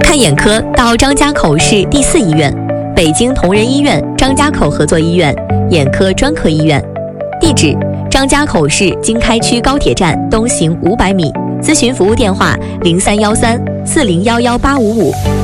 看眼科到张家口市第4医院、北京同仁医院张家口合作医院眼科专科医院。地址：张家口市经开区高铁站东行500米。咨询服务电话：031340118855。